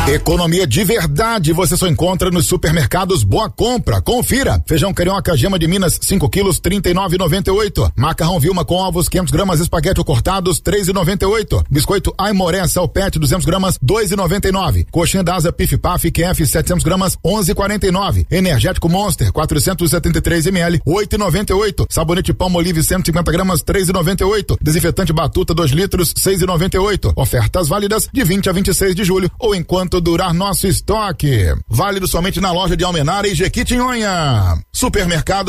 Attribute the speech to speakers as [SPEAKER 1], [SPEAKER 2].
[SPEAKER 1] Economia de verdade você só encontra nos supermercados Boa Compra. Confira. Feijão carioca gema de Minas 5 quilos 39,98. Macarrão Vilma com ovos 500 gramas espaguete cortados 3,98. Biscoito Aimoré Salpete 200 gramas 2,99. Coxinha da Asa Pif Paf QF 700 gramas 11,49. Energético Monster 473 ml 8,98. Sabonete Palmolive 150 gramas 3,98. Desinfetante Batuta 2 litros 6,98. Ofertas válidas de 20 a 26 de julho ou enquanto durar nosso estoque. Válido somente na loja de Almenara e Jequitinhonha. Supermercado